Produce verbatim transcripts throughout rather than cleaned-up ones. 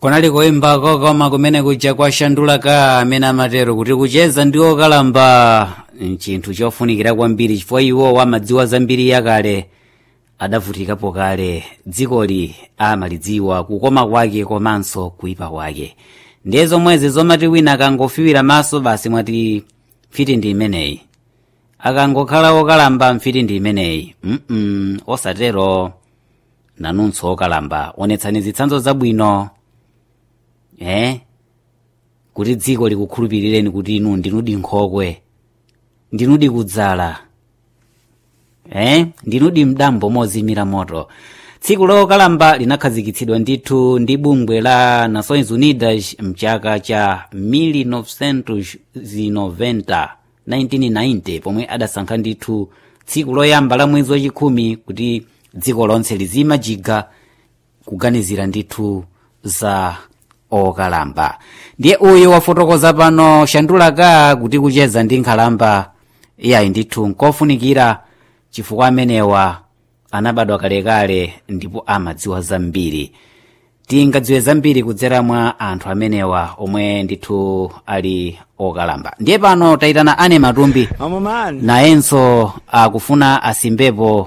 kunali koimba kokoma kumene kuja kwashandulaka amene amatero kuti kucheza ndi okalamba nchinthu chofunikira kwambiri chifukwa iwo amadziwa zambiri yakale adavutikapo kale dzikoli amalidziwa kukoma kwake komanso kuipa kwake. ndiye zomwezi zomati wina akangofiwira maso basi mwati mfiti ndi imeneyi, akangokhala okalamba mfiti ndi imeneyi. mm osatero nanunso okalamba onetsani zitsanzo zabwino eh kuti dziko likukhulupirireni kuti inu ndinudi nkhokwe, ndinudi kudzala, eh ndinudi mdambo mozimira moto. tsiku lokalamba linakhazikitsidwa ndithu ndi bungwe la Nações Unidas mchaka cha mille novecentos e noventa nineteen ninety pomwe adasankha ndithu tsiku loyamba la mwezi wachikhumi kuti dziko lonse lizimajiga kuganizira ndithu za okalamba. ndiye uyu wafotokoza pano shandulaka kuti kucheza ndi nkhalamba iyayi ndithu nkofunikira chifukwa amenewa anabadwa kalekale ndipo amadziwa zambiri. tingadziwe zambiri kudzera mwa anthu amenewa omwe ndithu ali okalamba. ndiye pano tayitana Ane Matumbi nayenso akufuna asimbepo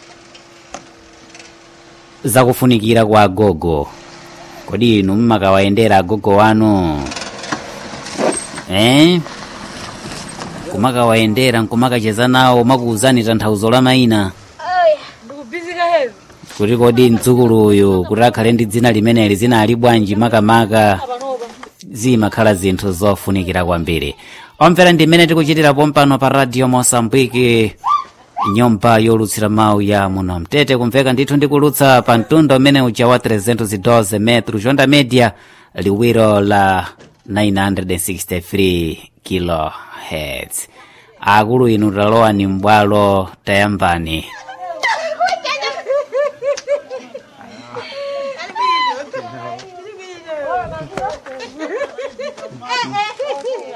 zakufunikira kwa agogo. kodi inu mmakawayendera agogo wanu eh kumakawayendera nkumakacheza nawo makuuzani tanthauzo la mayina kuti kodi mdzukulu uyu kuti akhale ndi dzina limeneli zina ali bwanji makamaka zimakhala zinthu zofunikira kwambiri. omvera ndi mmene tikuchitira pompano pa radio Mosambiki, nyumba yolutsira mawu ya muno mtete, kumveka ndithu ndikulutsa pa mtundu umene uja wa trezentos e doze metro jonda media, liwiro la nine hundred sixty-three kilohertz. akulu inu talowa ni mbwalo tayambani.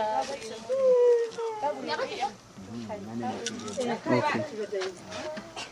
Okay.